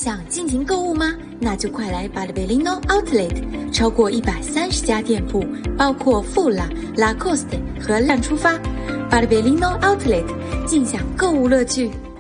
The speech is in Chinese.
想尽情购物吗？那就快来 Bartolino Outlet， 超过130家店铺，包括富拉、Lacoste 和烂出发。Bartolino Outlet， 尽享购物乐趣。